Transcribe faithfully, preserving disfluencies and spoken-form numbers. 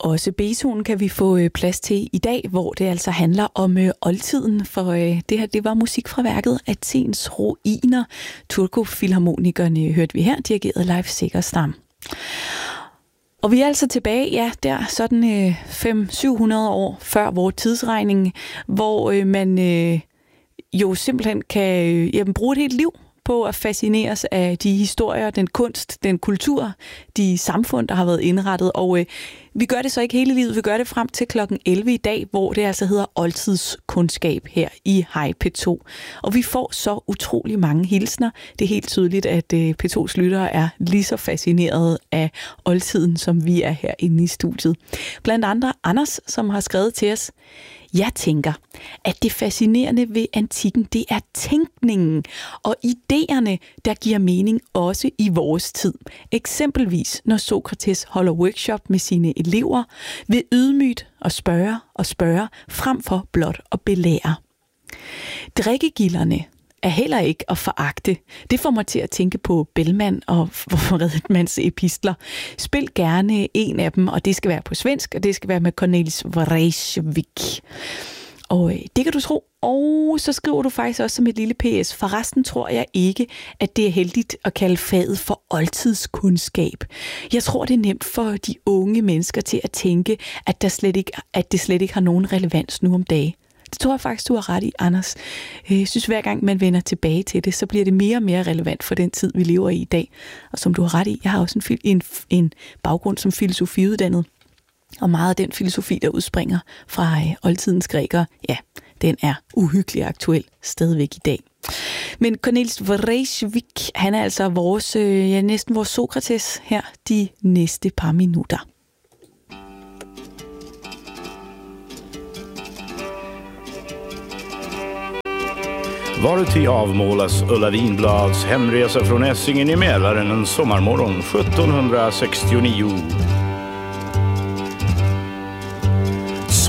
Også Beethoven kan vi få øh, plads til i dag, hvor det altså handler om øh, oldtiden, for øh, det her det var musik fra værket Athens ruiner. Turco-filharmonikerne hørte vi her, dirigeret Leif Segerstam. Og vi er altså tilbage, ja, der sådan øh, fem til syv hundrede år før vores tidsregning, hvor øh, man øh, jo simpelthen kan øh, jamen, bruge et helt liv på at fascineres af de historier, den kunst, den kultur, de samfund, der har været indrettet. Og øh, vi gør det så ikke hele livet, vi gør det frem til klokken elleve i dag, hvor det altså hedder oldtidskundskab her i Hej P to. Og vi får så utrolig mange hilsner. Det er helt tydeligt, at øh, P to's lyttere er lige så fascineret af oldtiden, som vi er herinde i studiet. Blandt andre Anders, som har skrevet til os: jeg tænker, at det fascinerende ved antikken, det er tænkningen og idéerne, der giver mening også i vores tid. Eksempelvis når Sokrates holder workshop med sine elever, ved ydmygt at spørge og spørge, frem for blot at belære. Drikkegilderne er heller ikke at foragte. Det får mig til at tænke på Bellman og Frederiksmanns epistler. Spil gerne en af dem, og det skal være på svensk, og det skal være med Cornelis Vreeswijk. Og det kan du tro. Og så skriver du faktisk også som et lille P S: forresten tror jeg ikke, at det er heldigt at kalde faget for oldtidskundskab. Jeg tror, det er nemt for de unge mennesker til at tænke, at, der slet ikke, at det slet ikke har nogen relevans nu om dagen. Det tror jeg faktisk, du har ret i, Anders. Jeg synes, hver gang man vender tilbage til det, så bliver det mere og mere relevant for den tid, vi lever i i dag. Og som du har ret i, jeg har også en, en, en baggrund som filosofiuddannet. Og meget af den filosofi, der udspringer fra øh, oldtidens grækere, ja, den er uhyggelig aktuel stadigvæk i dag. Men Cornelis Vreeswijk, han er altså vores, øh, ja, næsten vores Sokrates her de næste par minutter. Varuti avmålas Ulla Winblads hemresa från Essingen i Mälaren en sommarmorgon sjuttonhundrasextionio.